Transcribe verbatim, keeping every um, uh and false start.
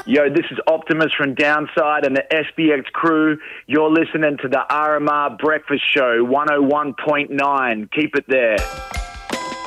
Yo, this is Optimus from Downside and the S B X crew. You're listening to the R M R Breakfast Show one oh one point nine. Keep it there.